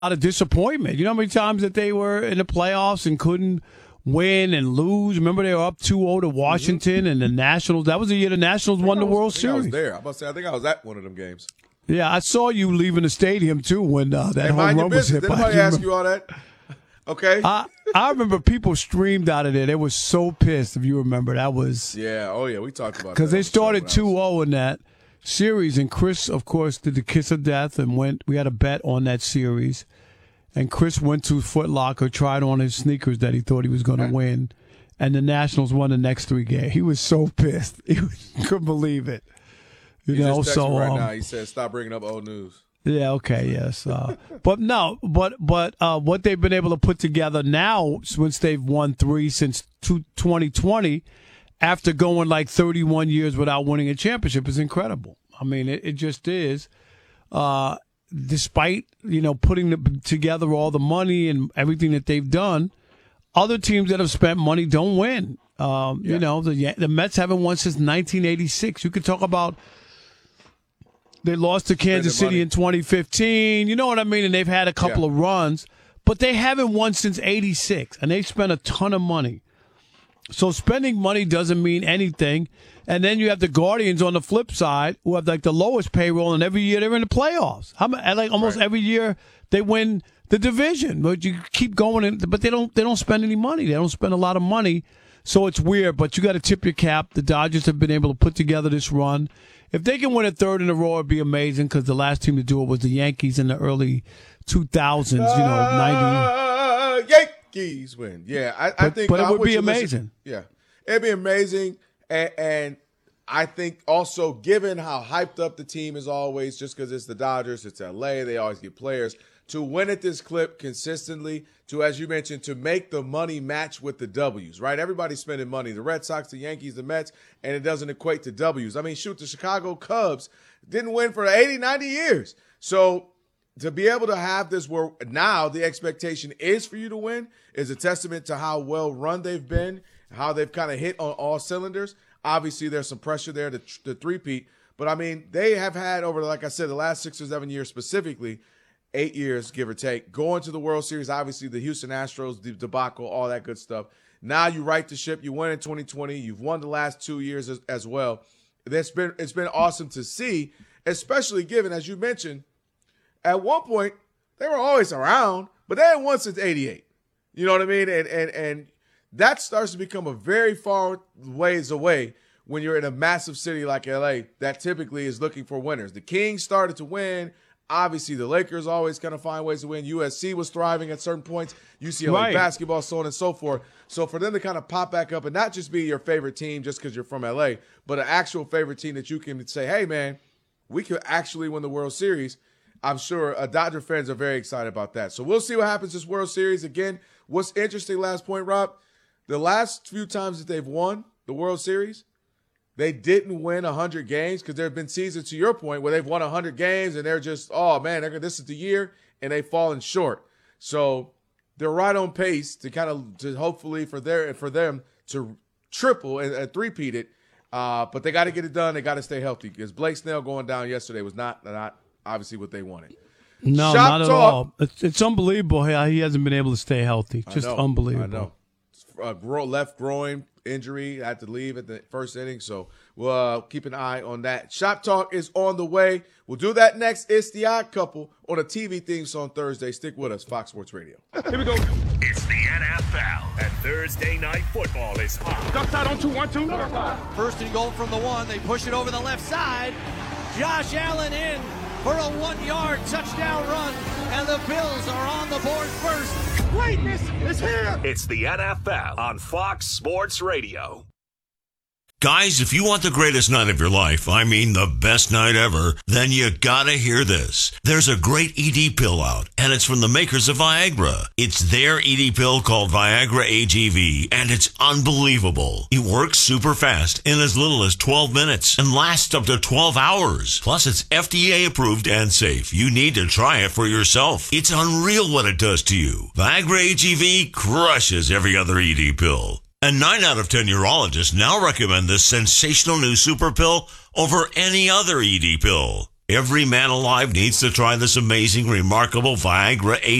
lot of disappointment. You know how many times that they were in the playoffs and couldn't win and lose? Remember they were up 2-0 to Washington and the Nationals. That was the year the Nationals won the World Series. I was there. I think I was at one of them games. Yeah, I saw you leaving the stadium, too, when that home run was hit. Did nobody ask you all that? Okay. I remember people streamed out of there. They were so pissed, if you remember. That was... Yeah, we talked about that. Because they started 2-0 in that series, and Chris, of course, did the kiss of death and we had a bet on that series. And Chris went to Foot Locker, tried on his sneakers that he thought he was going to win, and the Nationals won the next 3 games. He was so pissed. He couldn't believe it. He just texted me right now. He said, "Stop bringing up old news." Yeah. Okay. Yes. But what they've been able to put together now, since they've won 3 since 2020, after going like 31 years without winning a championship, is incredible. I mean, it just is. Despite putting together all the money and everything that they've done, other teams that have spent money don't win. The Mets haven't won since 1986. You could talk about. They lost to Kansas City in 2015. You know what I mean? And they've had a couple of runs, but they haven't won since 86, and they've spent a ton of money. So spending money doesn't mean anything. And then you have the Guardians on the flip side, who have like the lowest payroll, and every year they're in the playoffs. Almost every year they win the division. But you keep going, but they don't spend any money. They don't spend a lot of money. So it's weird, but you got to tip your cap. The Dodgers have been able to put together this run. If they can win a third in a row, it'd be amazing, because the last team to do it was the Yankees in the early 2000s, 90. Yankees win. Yeah, I think. But it would be amazing. Yeah, it'd be amazing. And I think also, given how hyped up the team is always, just because it's the Dodgers, it's L.A., they always get players, to win at this clip consistently, to, as you mentioned, to make the money match with the W's, right? Everybody's spending money, the Red Sox, the Yankees, the Mets, and it doesn't equate to W's. I mean, shoot, the Chicago Cubs didn't win for 80, 90 years. So to be able to have this where now the expectation is for you to win is a testament to how well run they've been, how they've kind of hit on all cylinders. Obviously, there's some pressure there to three-peat. But, I mean, they have had over, like I said, the last 6 or 7 years specifically, 8 years, give or take, going to the World Series, obviously the Houston Astros, the debacle, all that good stuff. Now you right the ship. You won in 2020. You've won the last 2 years as well. It's been awesome to see, especially given, as you mentioned, at one point, they were always around, but they hadn't won since 88. You know what I mean? And that starts to become a very far ways away when you're in a massive city like LA that typically is looking for winners. The Kings started to win. Obviously, the Lakers always kind of find ways to win. USC was thriving at certain points. UCLA basketball, so on and so forth. So for them to kind of pop back up and not just be your favorite team just because you're from LA, but an actual favorite team that you can say, hey, man, we could actually win the World Series. I'm sure Dodger fans are very excited about that. So we'll see what happens this World Series. Again, what's interesting, last point, Rob, the last few times that they've won the World Series, they didn't win 100 games, because there have been seasons, to your point, where they've won 100 games and they're just, oh, man, this is the year, and they've fallen short. So they're right on pace to hopefully for them to triple and three-peat it. But they got to get it done. They got to stay healthy, because Blake Snell going down yesterday was not obviously what they wanted. No, not at all. It's unbelievable how he hasn't been able to stay healthy. Just unbelievable. I know. Left groin injury, had to leave at the first inning, so we'll keep an eye on that. Shop Talk is on the way. We'll do that next. It's The Odd Couple on a TV theme song Thursday. Stick with us, Fox Sports Radio. Here we go. It's the NFL, and Thursday Night Football is hot. Duck side on 2-1-2. First and goal from the 1. They push it over the left side. Josh Allen in for a 1-yard touchdown run, and the Bills are on the board first. Greatness is here. It's the NFL on Fox Sports Radio. Guys, if you want the greatest night of your life, I mean the best night ever, then you gotta hear this. There's a great ED pill out, and it's from the makers of Viagra. It's their ED pill called Viagra AGV, and it's unbelievable. It works super fast in as little as 12 minutes and lasts up to 12 hours. Plus, it's FDA approved and safe. You need to try it for yourself. It's unreal what it does to you. Viagra AGV crushes every other ED pill. And 9 out of 10 urologists now recommend this sensational new super pill over any other ED pill. Every man alive needs to try this amazing, remarkable Viagra